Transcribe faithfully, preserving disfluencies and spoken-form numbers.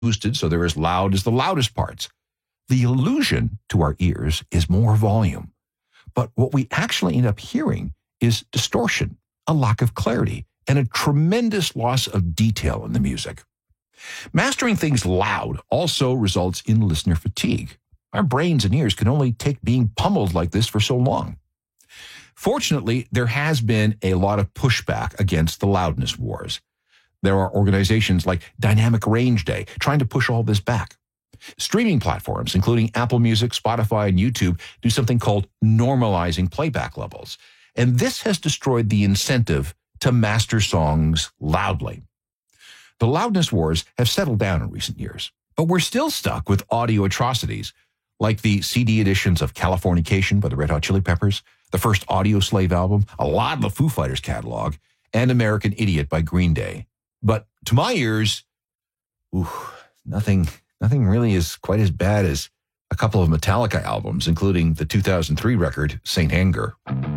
boosted so they're as loud as the loudest parts. The illusion to our ears is more volume. But what we actually end up hearing is distortion, a lack of clarity, and a tremendous loss of detail in the music. Mastering things loud also results in listener fatigue. Our brains and ears can only take being pummeled like this for so long. Fortunately, there has been a lot of pushback against the loudness wars. There are organizations like Dynamic Range Day trying to push all this back. Streaming platforms, including Apple Music, Spotify, and YouTube, do something called normalizing playback levels. And this has destroyed the incentive to master songs loudly. The loudness wars have settled down in recent years, but we're still stuck with audio atrocities like the C D editions of Californication by the Red Hot Chili Peppers, the first Audio Slave album, a lot of the Foo Fighters catalog, and American Idiot by Green Day. But to my ears, ooh, nothing, nothing really is quite as bad as a couple of Metallica albums, including the two thousand three record, Saint Anger.